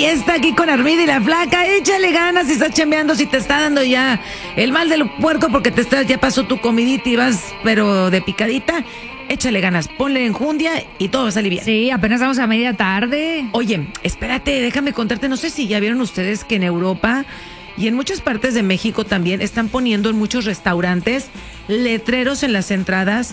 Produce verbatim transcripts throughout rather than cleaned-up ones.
fiesta aquí con Armida y la Flaca. Échale ganas si estás chambeando, si te está dando ya el mal del puerco porque te estás, ya pasó tu comidita y vas, pero de picadita. Échale ganas, ponle enjundia y todo va a salir bien. Sí, apenas vamos a media tarde. Oye, espérate, déjame contarte, no sé si ya vieron ustedes que en Europa y en muchas partes de México también están poniendo en muchos restaurantes letreros en las entradas,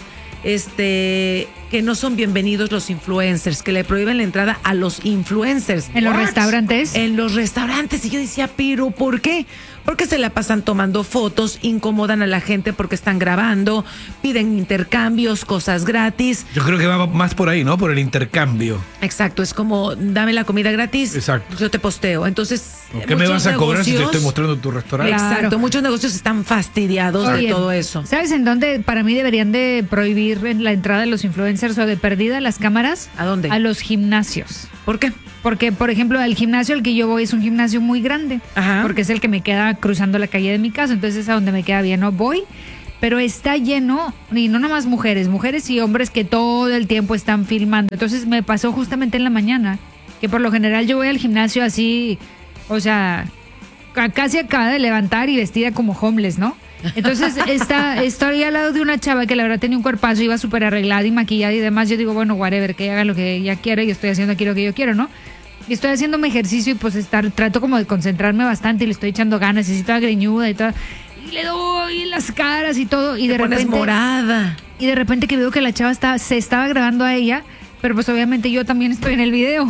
este, que no son bienvenidos los influencers, que le prohíben la entrada a los influencers. ¿En los restaurantes? En los restaurantes. Y yo decía, ¿pero por qué? Porque se la pasan tomando fotos, incomodan a la gente porque están grabando, piden intercambios, cosas gratis. Yo creo que va más por ahí, ¿no? Por el intercambio. Exacto, es como, dame la comida gratis, exacto, yo te posteo. Entonces, ¿qué me vas a cobrar si te estoy mostrando tu restaurante? Exacto, Claro. muchos negocios están fastidiados Oye, de todo eso. ¿Sabes en dónde para mí deberían de prohibir la entrada de los influencers o de perdida las cámaras? ¿A dónde? A los gimnasios. ¿Por qué? Porque, por ejemplo, el gimnasio al que yo voy es un gimnasio muy grande. Ajá. Porque es el que me queda cruzando la calle de mi casa. Entonces es a donde me queda bien, no voy. Pero está lleno, y no nomás mujeres, mujeres y hombres que todo el tiempo están filmando. Entonces me pasó justamente en la mañana, que por lo general yo voy al gimnasio así, o sea, casi acaba de levantar y vestida como homeless, ¿no? Entonces está, estoy al lado de una chava que la verdad tenía un cuerpazo, iba súper arreglada y maquillada y demás. Yo digo, bueno, whatever, que ella haga lo que ella quiera y estoy haciendo aquí lo que yo quiero, ¿no? Y estoy haciendo mi ejercicio y pues estar, trato como de concentrarme bastante y le estoy echando ganas, y así toda greñuda y todo. Y le doy las caras y todo. Y Te de pones repente. morada. Y de repente que veo que la chava está, se estaba grabando a ella. Pero pues obviamente yo también estoy en el video.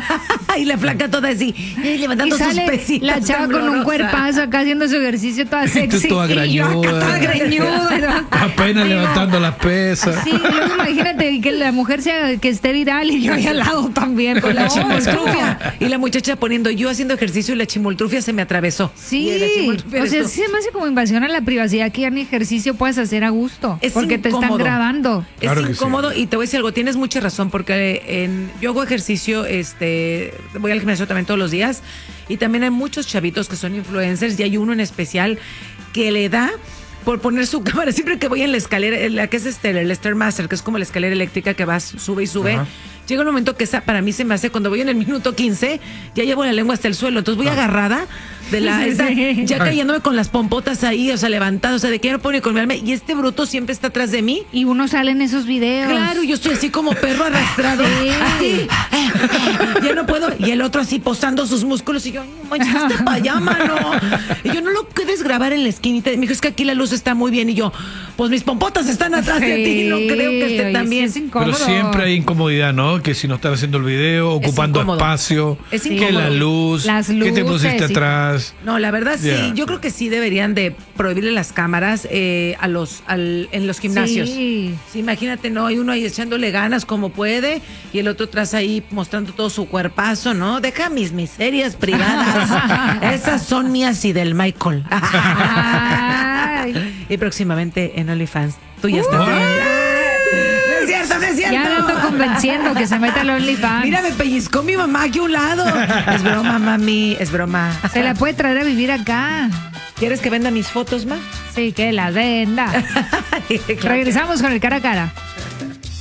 Y la Flaca toda así, eh, levantando Y sale sus pesitas. la chava con un temblorosa. cuerpazo acá haciendo su ejercicio toda sexy. toda y yo acá greñuda. toda greñuda, ¿no? Apenas Digo, levantando las pesas. Sí, y luego imagínate que la mujer sea que esté viral y yo ahí al lado también. Con la No, chimoltrufia. Y la muchacha poniendo, yo haciendo ejercicio y la chimoltrufia se me atravesó. Sí, Y la chimoltrufia o sea, esto- sí se me hace como invasión a la privacidad que ya ni ejercicio puedes hacer a gusto. Es porque te están incómodo. grabando. Es Claro que incómodo sí. y te voy a decir algo, tienes mucha razón porque en, yo hago ejercicio, este, voy al gimnasio también todos los días y también hay muchos chavitos que son influencers y hay uno en especial que le da por poner su cámara, siempre que voy en la escalera, en la que es este, el Stairmaster, que es como la escalera eléctrica que vas, sube y sube. Ajá. Llega un momento que esa para mí se me hace, cuando voy en el minuto quince, ya llevo la lengua hasta el suelo, entonces voy Ah. agarrada de la, esa- Sí. ya cayéndome con las pompotas ahí, o sea, levantada, o sea, de que ya no puedo ni colgarme, y este bruto siempre está atrás de mí. Y uno sale en esos videos. Claro, yo estoy así como perro arrastrado. Sí. Así. Ya no puedo. Y el otro así posando sus músculos. Y yo, ay, no manches, este pa' allá, mano. Y yo, no lo puedes grabar en la esquinita. Me dijo, es que aquí la luz está muy bien. Y yo, pues mis pompotas están atrás de ti. No creo que esté oye, tan sí bien. es incómodo. Pero siempre hay incomodidad, ¿no? Que si no están haciendo el video, ocupando incómodo. espacio, Es que incómodo. la luz, Las que te luces, pusiste sí. atrás. No, la verdad sí, Yeah. yo creo que sí deberían de prohibirle las cámaras eh, a los al, en los gimnasios. Sí. Sí, imagínate, no, hay uno ahí echándole ganas como puede y el otro atrás ahí mostrando todo su cuerpazo, ¿no? Deja mis miserias privadas. Esas son mías y del Michael. Ay. Y próximamente en OnlyFans. Tú ya estás. Uh. No es cierto, no es cierto. Ya lo ando convenciendo que se meta al OnlyFans. Mira, me pellizcó mi mamá aquí a un lado. Es broma, mami, es broma. Se la puede traer a vivir acá. ¿Quieres que venda mis fotos, ma? Sí, que la venda. Claro que- Regresamos con el cara a cara.